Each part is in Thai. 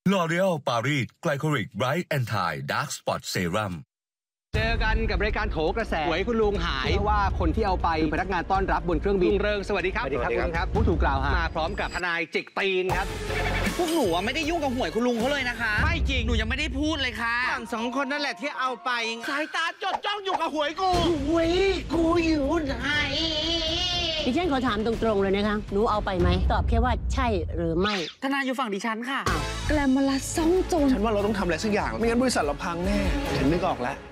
L'Oréal Paris Glycolic Bright Anti Dark Spot Serum เจอกันกับรายการโถกระแสหวยคุณลุงหายว่าคนที่เอาไปพนักงานต้อนรับบนเครื่องบินลุงเริงสวัสดีครับสวัสดีครับคุณครับผู้ถูกกล่าวหามาพร้อมกับทนายจิกตีนครับพวกหนูไม่ได้ยุ่งกับหวยคุณลุงเขาเลยนะคะไม่จริงหนูยังไม่ได้พูดเลยค่ะต่างสองคนนั่นแหละที่เอาไปสายตาจดจ้องอยู่กับหวยกูหวยกูอยู่ไหนดิฉันขอถามตรงๆเลยนะคะหนูเอาไปไหมตอบแค่ว่าใช่หรือไม่ทนายอยู่ฝั่งดิฉันค่ะแกลมลัสซ่องโจรฉันว่าเราต้องทำอะไรสักอย่างไม่งั้นบริษัทเราพังแน่ฉันนึกออกแล้ว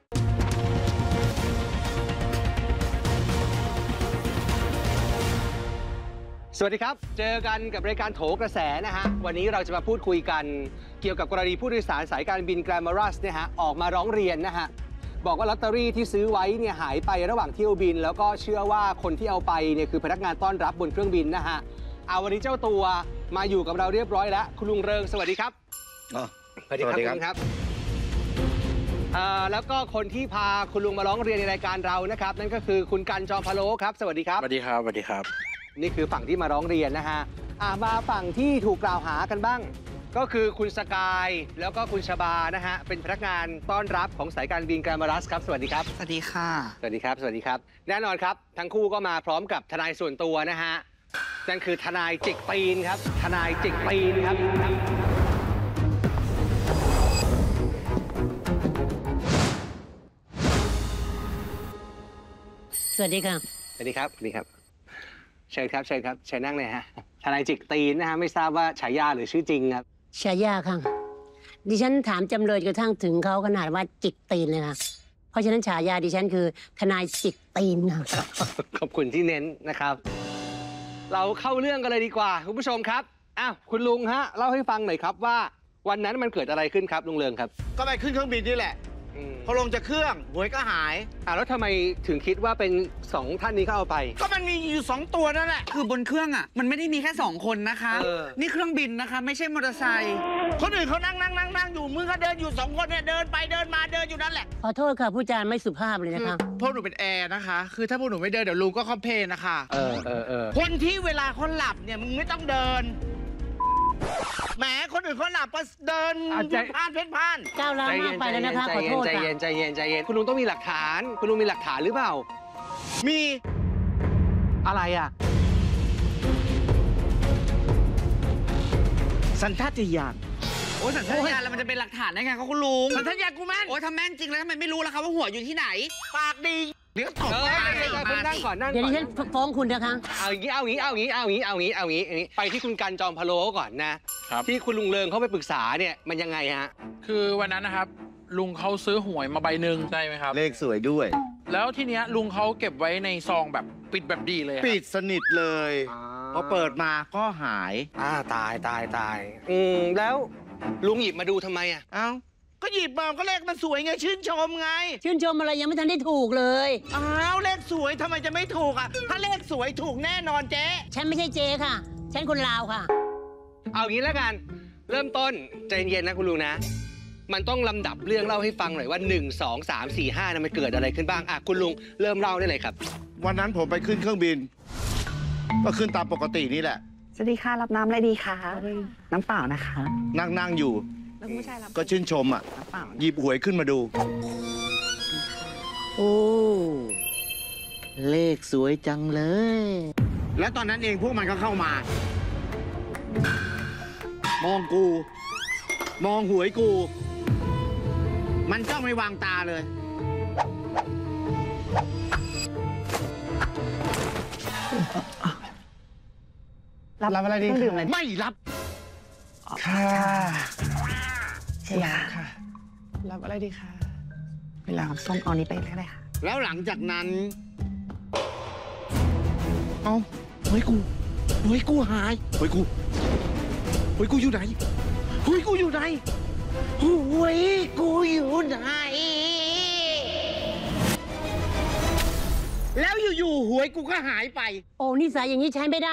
สวัสดีครับเจอกันกับรายการโถกระแสนะฮะวันนี้เราจะมาพูดคุยกันเกี่ยวกับกรณีผู้โดยสารสายการบินแกรมารัสเนี่ยฮะออกมาร้องเรียนนะฮะบอกว่าลอตเตอรี่ที่ซื้อไว้เนี่ยหายไประหว่างเที่ยวบินแล้วก็เชื่อว่าคนที่เอาไปเนี่ยคือพนักงานต้อนรับบนเครื่องบินนะฮะเอาวันนี้เจ้าตัวมาอยู่กับเราเรียบร้อยแล้วคุณลุงเริงสวัสดีครับสวัสดีครับคุณครับแล้วก็คนที่พาคุณลุงมาร้องเรียนในรายการเรานะครับนั่นก็คือคุณกันจอมพะโล้ครับสวัสดีครับสวัสดีครับสวัสดีครับนี่คือฝั่งที่มาร้องเรียนนะฮะมาฝั่งที่ถูกกล่าวหากันบ้างก็คือคุณสกายแล้วก็คุณชบานะฮะเป็นพนักงานต้อนรับของสายการบินแกรมารัสครับสวัสดีครับสวัสดีค่ะสวัสดีครับสวัสดีครับแน่นอนครับทั้งคู่ก็มาพร้อมกับทนายส่วนตัวนะฮะนั่นคือทนายจิกตีนครับทนายจิกตีนครับสวัสดีครับสวัสดีครับสวัสดีครับเชิญครับเชิญครับเชิญนั่งเลยฮะทนายจิกตีนนะฮะไม่ทราบว่าฉายาหรือชื่อจริงครับฉายาค่ะดิฉันถามจำเลยกระทั่งถึงเขาขนาดว่าจิกตีนเลยนะเพราะฉะนั้นฉายาดิฉันคือทนายจิกตีนค่ะขอบคุณที่เน้นนะครับเราเข้าเรื่องกันเลยดีกว่าคุณผู้ชมครับคุณลุงฮะเล่าให้ฟังหน่อยครับว่าวันนั้นมันเกิดอะไรขึ้นครับลุงเริงครับก็ไปขึ้นเครื่องบินนี่แหละพอลงจากเครื่องหวยก็หายแล้วทำไมถึงคิดว่าเป็น2ท่านนี้เขาเอาไปก็มันมีอยู่2ตัวนั่นแหละคือบนเครื่องมันไม่ได้มีแค่2คนนะคะนี่เครื่องบินนะคะไม่ใช่มอเตอร์ไซค์คนอื่นเขานั่งอยู่มึงก็เดินอยู่2คนเนี่ยเดินไปเดินมาเดินอยู่นั่นแหละขอโทษค่ะผู้จาไม่สุภาพเลยนะคะพวกหนูเป็นแอร์นะคะคือถ้าพวกหนูไม่เดินเดี๋ยวลุงก็คอมเพลนนะคะคนที่เวลาเขาหลับเนี่ยมึงไม่ต้องเดินแหมคนอื่นเขาหลับก็เดินผ่านเพ่นผ่านก้าวล้ำมากไปแล้วนะคะขอโทษใจเย็นใจเย็นใจเย็นคุณลุงต้องมีหลักฐานคุณลุงมีหลักฐานหรือเปล่ามีอะไรสัญชาตญาณโอ้ยสัญชาตญาณแล้วมันจะเป็นหลักฐานได้ไงเขาคุณลุงสัญชาตญาณกูแม่นโอ้ยทำแม่นจริงแล้วทำไมไม่รู้ล่ะคะว่าหัวอยู่ที่ไหนปากดีเดี๋ยวตบคุณนั่งก่อนนั่งก่อนเดี๋ยวดิฉันฟ้องคุณนะคะเอางี้ไปที่คุณกันจอมพะโล้ก่อนนะที่คุณลุงเริงเขาไปปรึกษาเนี่ยมันยังไงฮะคือวันนั้นนะครับลุงเขาซื้อหวยมาใบหนึ่งใช่ไหมครับเลขสวยด้วยแล้วทีเนี้ยลุงเขาเก็บไว้ในซองแบบปิดแบบดีเลยปิดสนิทเลยพอเปิดมาก็หายตายแล้วลุงหยิบมาดูทำไมเอ้าก็หยิบมาก็เลขมันสวยไงชื่นชมไงชื่นชมอะไรยังไม่ทันได้ถูกเลยเลขสวยทำไมจะไม่ถูกถ้าเลขสวยถูกแน่นอนเจ๊ฉันไม่ใช่เจ๊ค่ะฉันคนลาวค่ะเอางี้แล้วกันเริ่มต้นใจเย็นนะคุณลุงนะมันต้องลำดับเรื่องเล่าให้ฟังหน่อยว่า1 2 3 4 5มันเกิดอะไรขึ้นบ้างคุณลุงเริ่มเล่าได้เลยครับวันนั้นผมไปขึ้นเครื่องบินก็ขึ้นตามปกตินี่แหละสวัสดีค่ะรับน้ำอะไรดีคะน้ำเปล่านะคะนั่งอยู่ก็ชื่นชมหยิบหวยขึ้นมาดูโอ้เลขสวยจังเลยแล้วตอนนั้นเองพวกมันก็เข้ามามองกูมองหวยกูมันจ้องไม่วางตาเลยรับอะไรดีไม่รับค่ะค่ะรับอะไรดีคะเวลาส้มเอานี้ไปก็ได้ค่ะแล้วหลังจากนั้นหวยกูหายหวยกูอยู่ไหนหวยกูอยู่ไหนแล้วอยู่ๆหวยกูก็หายไปโอ้นิสัยอย่างนี้ใช้ไม่ได้